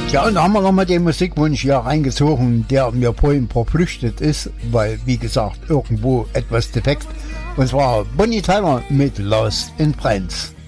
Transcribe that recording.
Ja, und da haben wir nochmal den Musikwunsch hier reingezogen, der mir vorhin verflüchtet ist, weil, wie gesagt, irgendwo etwas defekt. Und zwar Bonnie Tyler mit Lost in Friends.